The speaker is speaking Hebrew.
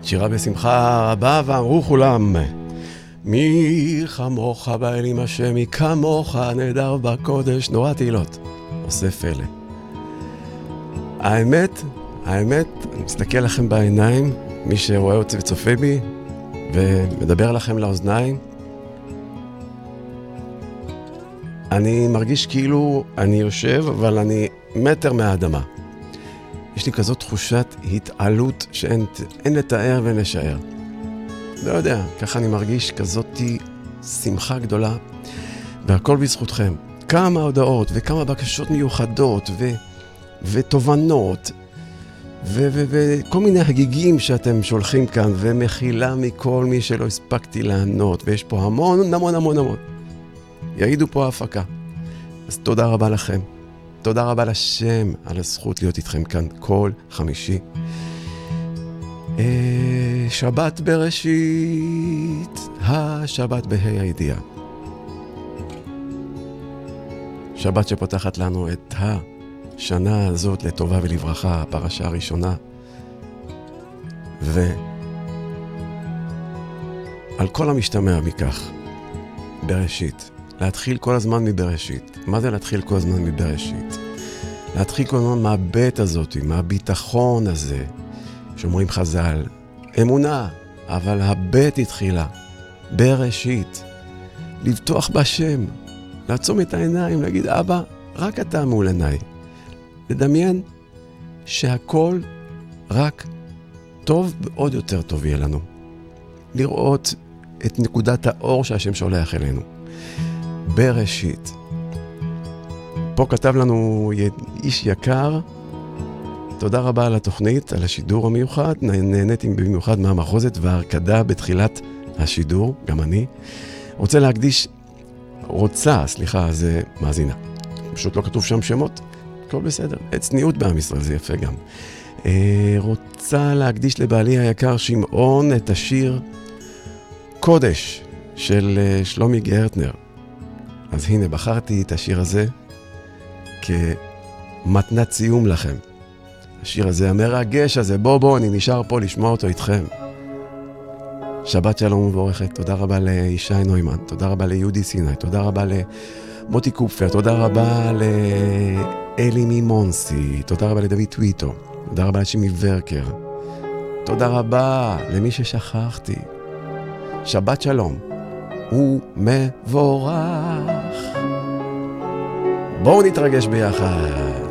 שירה בשמחה רבה ואמרו כולם, מי כמוך באלים השם, מי כמוך נהדר בקודש, נורא תהילות, עושה פלא. האמת, אני מסתכל לכם בעיניים, מי שרואה אותי וצופה בי, ומדבר לכם לאוזניים, אני מרגיש כאילו אני יושב, אבל אני מטר מהאדמה. יש לי כזאת תחושת התעלות שאין לתאר ולשער. לא יודע, ככה אני מרגיש כזאת שמחה גדולה, והכל בזכותכם. כמה הודעות וכמה בקשות מיוחדות ותובנות וכל מיני הגיגים שאתם שולחים כאן, ומחילה מכל מי שלא הספקתי לענות, ויש פה המון. יעידו פה ההפקה. אז תודה רבה לכם. תודה רבה לשם על הזכות להיות איתכם כאן כל חמישי. שבת בראשית, השבת בה"א הידיעה. שבת שפותחת לנו את השנה הזאת לטובה ולברכה, הפרשה הראשונה. ועל כל המשתמע מכך, בראשית. להתחיל כל הזמן מבראשית. מה זה להתחיל כל הזמן מבראשית? להתחיל כל הזמן מהבית הזאת, מהביטחון הזה, שאומרים חז"ל, אמונה, אבל הבית התחילה, בראשית. לבטוח בשם, לעצום את העיניים, להגיד, אבא, רק אתה מול עיניי. לדמיין שהכל רק טוב ועוד יותר טוב יהיה לנו. לראות את נקודת האור שהשם שולח אלינו. בראשית. פה כתב לנו איש יקר, תודה רבה על התוכנית, על השידור המיוחד, נהניתי במיוחד מהמחוזת וההרקדה בתחילת השידור, גם אני. זה מאזינה. פשוט לא כתוב שם שמות, הכל בסדר. צניעות בעם ישראל, זה יפה גם. רוצה להקדיש לבעלי היקר שמעון את השיר קודש של שלומי גרטנר. אז הנה, בחרתי את השיר הזה כמתנת סיום לכם. השיר הזה, המרגש הזה, בוא, אני נשאר פה לשמוע אותו איתכם. שבת שלום ומבורכת, תודה רבה לישי נוימן, תודה רבה ליהודי סיני, תודה רבה למוטי קופפר, תודה רבה לאלי מימונסי, תודה רבה לדוד טוויטו, תודה רבה לשימי ורקר, תודה רבה למי ששכחתי. שבת שלום ומבורך. בואו נתרגש ביחד.